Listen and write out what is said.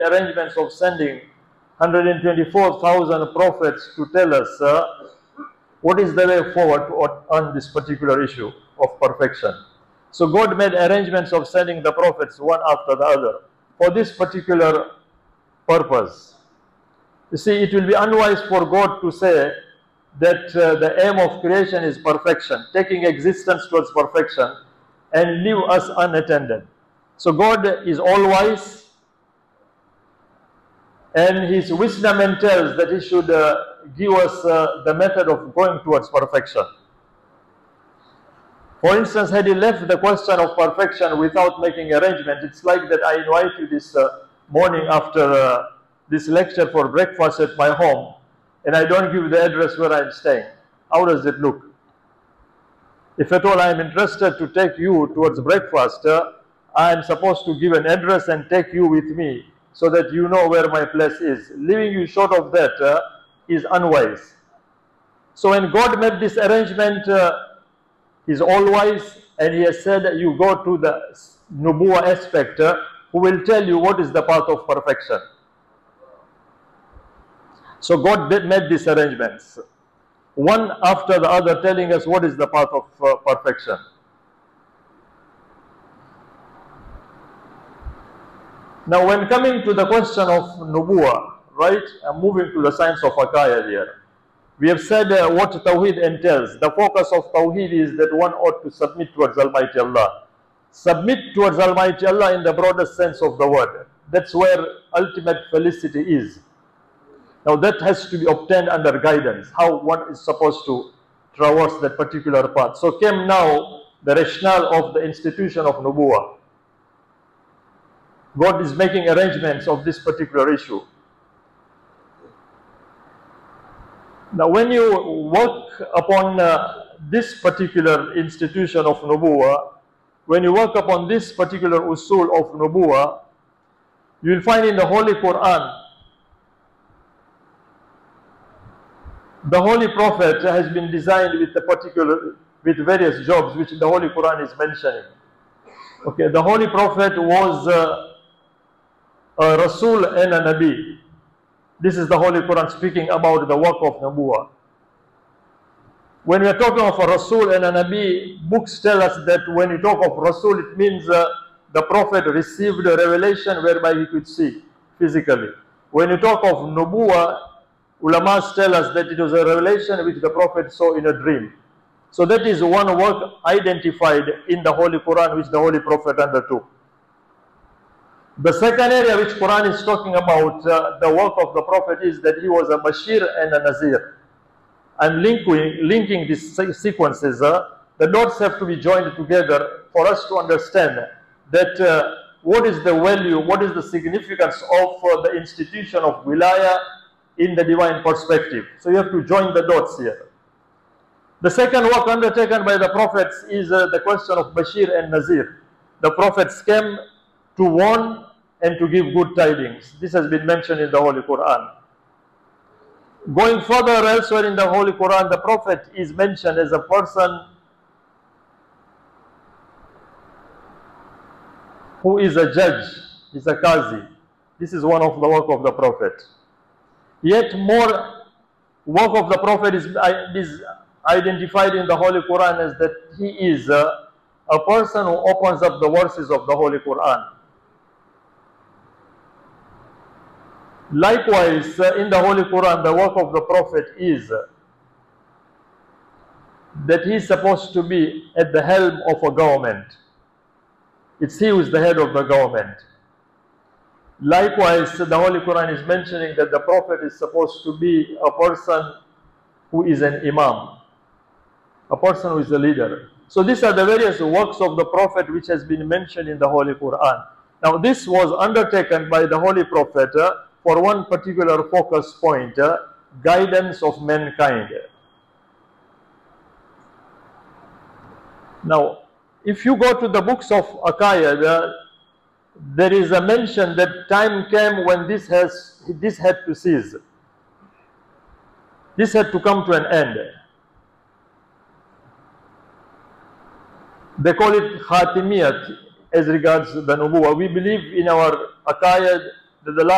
arrangements of sending 124,000 prophets to tell us what is the way forward on this particular issue of perfection. So God made arrangements of sending the prophets one after the other for this particular purpose. You see, it will be unwise for God to say that the aim of creation is perfection, taking existence towards perfection, and leave us unattended. So God is all-wise, and His wisdom entails that He should give us the method of going towards perfection. For instance, had He left the question of perfection without making arrangement, it's like that I invite you this morning after this lecture for breakfast at my home, and I don't give the address where I'm staying. How does it look? If at all I am interested to take you towards breakfast, I am supposed to give an address and take you with me so that you know where my place is. Leaving you short of that is unwise. So when God made this arrangement, He is all-wise, and He has said you go to the Nubuwa aspect who will tell you what is the path of perfection. So God made these arrangements, one after the other, telling us what is the path of perfection. Now, when coming to the question of Nubuwa, right, I'm moving to the science of Aqaid here. We have said what Tawheed entails. The focus of Tawheed is that one ought to submit towards Almighty Allah. Submit towards Almighty Allah in the broadest sense of the word. That's where ultimate felicity is. Now that has to be obtained under guidance, how one is supposed to traverse that particular path. So came now the rationale of the institution of Nubuwa. God is making arrangements of this particular issue. Now when you work upon this particular institution of Nubuwa, when you work upon this particular usul of Nubuwa, you will find in the Holy Quran, the Holy Prophet has been designed with various jobs which the Holy Quran is mentioning. Okay, the Holy Prophet was a Rasul and a Nabi. This is the Holy Quran speaking about the work of Nubuwa. When we are talking of a Rasul and a Nabi, books tell us that when you talk of Rasul, it means the Prophet received a revelation whereby he could see physically. When you talk of Nubuwa, Ulamas tell us that it was a revelation which the Prophet saw in a dream. So that is one work identified in the Holy Quran which the Holy Prophet undertook. The second area which Quran is talking about the work of the Prophet is that he was a Bashir and a Nazir. I'm linking these sequences. The dots have to be joined together for us to understand that what is the value, what is the significance of the institution of Wilaya in the divine perspective. So you have to join the dots here. The second work undertaken by the prophets is the question of Bashir and Nazir. The prophets came to warn and to give good tidings. This has been mentioned in the Holy Quran. Going further elsewhere in the Holy Quran, the prophet is mentioned as a person who is a judge, is a qazi. This is one of the work of the prophet. Yet more work of the prophet is identified in the Holy Quran as that he is a person who opens up the verses of the Holy Quran. Likewise, in the Holy Quran, the work of the prophet is that he is supposed to be at the helm of a government. It's he who is the head of the government. Likewise, the Holy Quran is mentioning that the Prophet is supposed to be a person who is an imam, a person who is a leader. So these are the various works of the Prophet which has been mentioned in the Holy Quran. Now this was undertaken by the Holy Prophet for one particular focus point, guidance of mankind. Now, if you go to the books of Aqaid, there is a mention that time came when this had to cease. This had to come to an end. They call it Khatimiyat as regards the Nubuwa. We believe in our Aqaid that the last